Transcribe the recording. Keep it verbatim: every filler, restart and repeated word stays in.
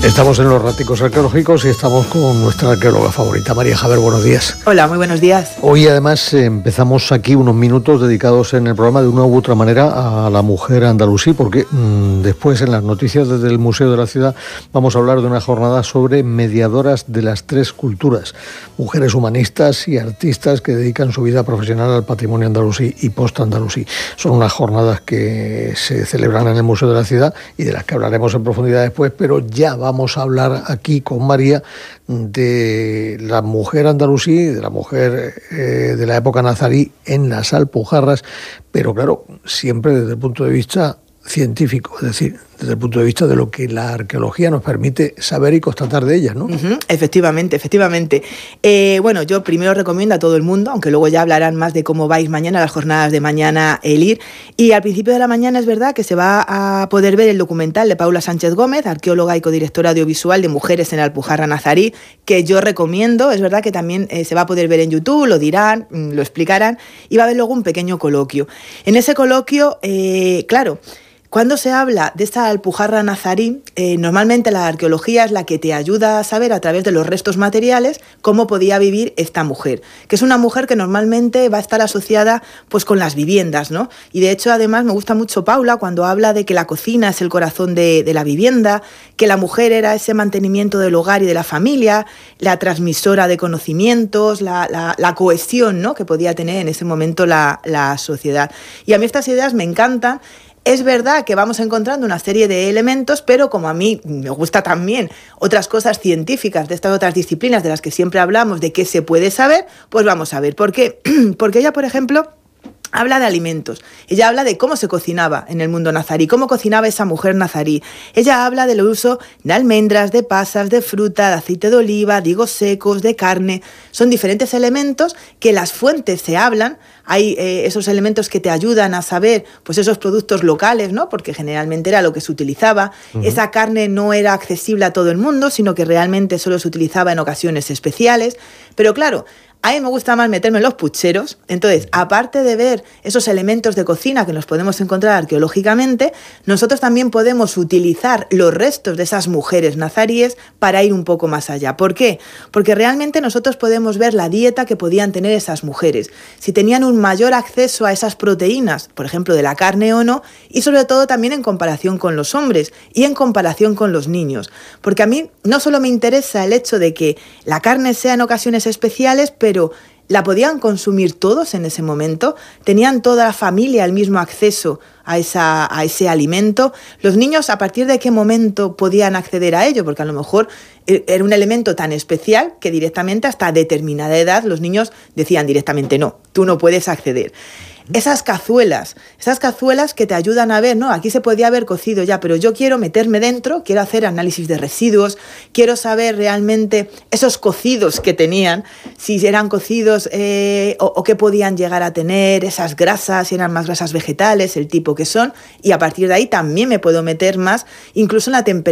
Estamos en los Ráticos Arqueológicos y estamos con nuestra arqueóloga favorita, María Javer. Buenos días. Hola, muy buenos días. Hoy además empezamos aquí unos minutos dedicados en el programa de una u otra manera a la mujer andalusí, porque mmm, después en las noticias desde el Museo de la Ciudad vamos a hablar de una jornada sobre mediadoras de las tres culturas, mujeres humanistas y artistas que dedican su vida profesional al patrimonio andalusí y post-andalusí. Son unas jornadas que se celebran en el Museo de la Ciudad y de las que hablaremos en profundidad después, pero ya vamos a hablar aquí con María de la mujer andalusí, de la mujer eh, de la época nazarí en las Alpujarras, pero claro, siempre desde el punto de vista científico, es decir, desde el punto de vista de lo que la arqueología nos permite saber y constatar de ellas, ¿no? Uh-huh, efectivamente, efectivamente. Eh, bueno, yo primero recomiendo a todo el mundo, aunque luego ya hablarán más de cómo vais mañana, las jornadas de mañana, el ir. Y al principio de la mañana es verdad que se va a poder ver el documental de Paula Sánchez Gómez, arqueóloga y codirectora audiovisual de Mujeres en la Alpujarra Nazarí, que yo recomiendo. Es verdad que también eh, se va a poder ver en YouTube, lo dirán, lo explicarán, y va a haber luego un pequeño coloquio. En ese coloquio, eh, claro, cuando se habla de esta Alpujarra nazarí, eh, normalmente la arqueología es la que te ayuda a saber a través de los restos materiales cómo podía vivir esta mujer, que es una mujer que normalmente va a estar asociada pues con las viviendas, ¿no? Y de hecho además me gusta mucho Paula cuando habla de que la cocina es el corazón de, de la vivienda, que la mujer era ese mantenimiento del hogar y de la familia, la transmisora de conocimientos, la, la, la cohesión, ¿no?, que podía tener en ese momento la, la sociedad. Y a mí estas ideas me encantan. Es verdad que vamos encontrando una serie de elementos, pero como a mí me gusta también otras cosas científicas de estas otras disciplinas de las que siempre hablamos, de qué se puede saber, pues vamos a ver. ¿Por qué? Porque ella, por ejemplo, habla de alimentos. Ella habla de cómo se cocinaba en el mundo nazarí, cómo cocinaba esa mujer nazarí. Ella habla del uso de almendras, de pasas, de fruta, de aceite de oliva, de higos secos, de carne. Son diferentes elementos que las fuentes se hablan. Hay eh, esos elementos que te ayudan a saber pues esos productos locales, ¿no?, porque generalmente era lo que se utilizaba. Uh-huh. Esa carne no era accesible a todo el mundo, sino que realmente solo se utilizaba en ocasiones especiales. Pero claro, a mí me gusta más meterme en los pucheros. Entonces, aparte de ver esos elementos de cocina que nos podemos encontrar arqueológicamente, nosotros también podemos utilizar los restos de esas mujeres nazaríes para ir un poco más allá. ¿Por qué? Porque realmente nosotros podemos ver la dieta que podían tener esas mujeres, si tenían un mayor acceso a esas proteínas, por ejemplo, de la carne o no, y sobre todo también en comparación con los hombres y en comparación con los niños. Porque a mí no solo me interesa el hecho de que la carne sea en ocasiones especiales, pero pero ¿la podían consumir todos en ese momento? ¿Tenían toda la familia el mismo acceso a, esa, a ese alimento? ¿Los niños a partir de qué momento podían acceder a ello? Porque a lo mejor era un elemento tan especial que directamente hasta determinada edad los niños decían directamente no, tú no puedes acceder. Esas cazuelas, esas cazuelas que te ayudan a ver, ¿no? Aquí se podía haber cocido ya, pero yo quiero meterme dentro, quiero hacer análisis de residuos, quiero saber realmente esos cocidos que tenían, si eran cocidos eh, o, o qué podían llegar a tener, esas grasas, si eran más grasas vegetales, el tipo que son, y a partir de ahí también me puedo meter más, incluso en la temperatura